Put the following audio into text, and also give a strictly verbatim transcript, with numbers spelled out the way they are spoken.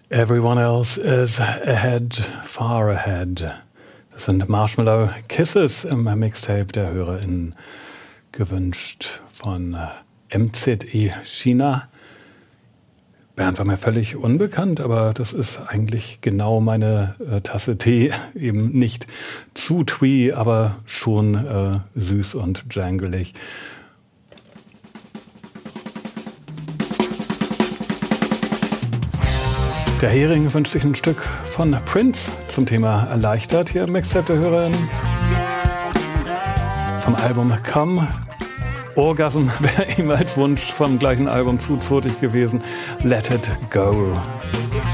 Everyone else is ahead, far ahead. Das sind Marshmallow Kisses im Mixtape der HörerInnen, gewünscht von M Z E China. Bernd war mir völlig unbekannt, aber das ist eigentlich genau meine äh, Tasse Tee. Eben nicht zu twee, aber schon äh, süß und jangelig. Der Hering wünscht sich ein Stück von Prince zum Thema erleichtert hier im Mixtape der HörerInnen. Vom Album Come. Orgasm wäre ihm als Wunsch vom gleichen Album zu zotig gewesen. Let It Go.